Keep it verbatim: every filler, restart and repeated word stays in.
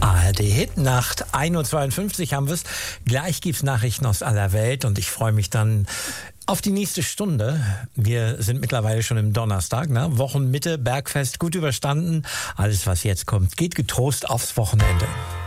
A R D Hitnacht, ein Uhr zweiundfünfzig haben wir es. Gleich gibt es Nachrichten aus aller Welt und ich freue mich dann auf die nächste Stunde. Wir sind mittlerweile schon im Donnerstag, ne? Wochenmitte, Bergfest gut überstanden. Alles, was jetzt kommt, geht getrost aufs Wochenende.